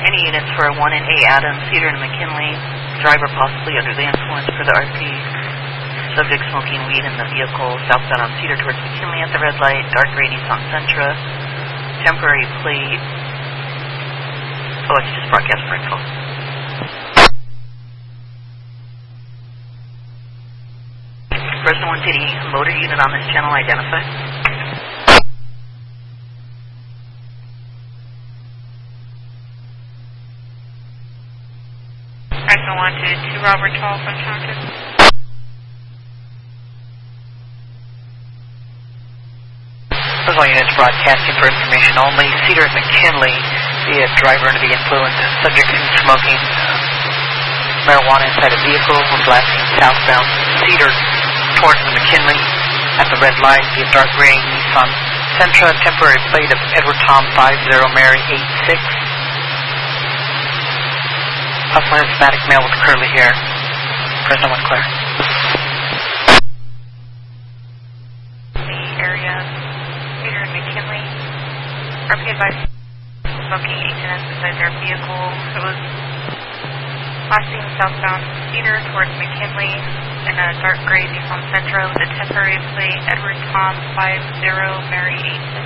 Any units for 1 and A Adams, Cedar and McKinley. Driver possibly under the influence for the RP. Subject smoking weed in the vehicle, southbound on Cedar towards McKinley at the red light. Dark gray Nissan Sentra. Temporary plate. Oh, it's just broadcast for info. Fresno 1 City, motor unit on this channel identified. Fresno 1 to 2 Robert 12 uncounted. Fresno units broadcasting for information only. Cedar and McKinley, the driver under the influence, subject to smoking marijuana inside a vehicle. We're blasting southbound Cedar towards the McKinley at the red light. The dark gray Nissan Sentra, temporary plate of Edward Tom 50 Mary 86. Hustler Hispanic male with curly hair. Fresno 1 clear. The area, Cedar and McKinley, RP advised smoking 8 tenants inside their vehicle. It was blasting southbound Cedar towards McKinley in a dark gray Nissan Sentra with a temporary plate Edward Tom 50 Mary 86.